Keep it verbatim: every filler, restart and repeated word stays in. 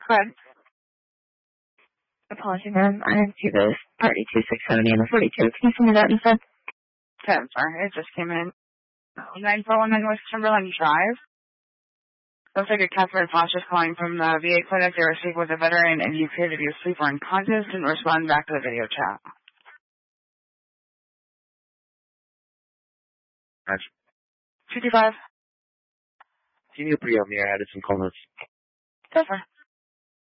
Good. Apology, ma'am. I didn't see the party two six seventy and the forty-two. Can you send me that instead? Okay, I'm sorry. It just came in. nine four one nine West Timberland Drive. Looks like a Catherine Foster's calling from the V A clinic. They were speaking with a veteran, and he appeared to be asleep or unconscious and respond back to the video chat. Gotcha. fifty-five. Can you pre-up me? I added some comments. That's fine.